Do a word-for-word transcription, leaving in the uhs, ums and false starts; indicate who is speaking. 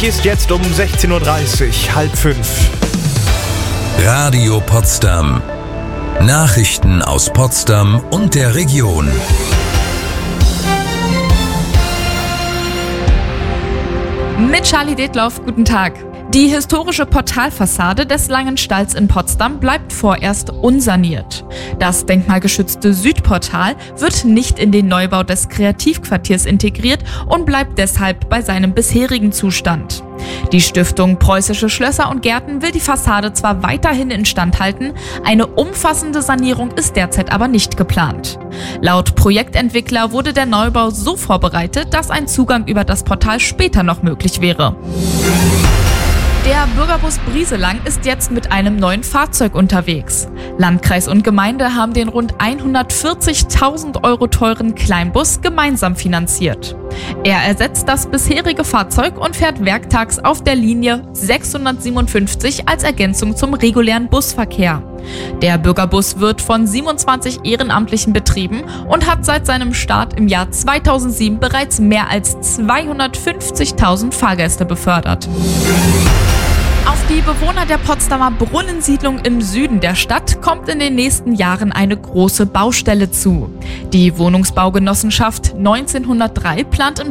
Speaker 1: Ist jetzt um sechzehn Uhr dreißig, halb fünf.
Speaker 2: Radio Potsdam. Nachrichten aus Potsdam und der Region.
Speaker 3: Mit Charlie Detloff, guten Tag. Die historische Portalfassade des Langenstalls in Potsdam bleibt vorerst unsaniert. Das denkmalgeschützte Südportal wird nicht in den Neubau des Kreativquartiers integriert und bleibt deshalb bei seinem bisherigen Zustand. Die Stiftung Preußische Schlösser und Gärten will die Fassade zwar weiterhin instand halten, eine umfassende Sanierung ist derzeit aber nicht geplant. Laut Projektentwickler wurde der Neubau so vorbereitet, dass ein Zugang über das Portal später noch möglich wäre. Der Bürgerbus Brieselang ist jetzt mit einem neuen Fahrzeug unterwegs. Landkreis und Gemeinde haben den rund hundertvierzigtausend Euro teuren Kleinbus gemeinsam finanziert. Er ersetzt das bisherige Fahrzeug und fährt werktags auf der Linie sechshundertsiebenundfünfzig als Ergänzung zum regulären Busverkehr. Der Bürgerbus wird von siebenundzwanzig Ehrenamtlichen betrieben und hat seit seinem Start im Jahr zweitausendsieben bereits mehr als zweihundertfünfzigtausend Fahrgäste befördert. Auf die Bewohner der Potsdamer Brunnensiedlung im Süden der Stadt kommt in den nächsten Jahren eine große Baustelle zu. Die Wohnungsbaugenossenschaft neunzehnhundertdrei plant in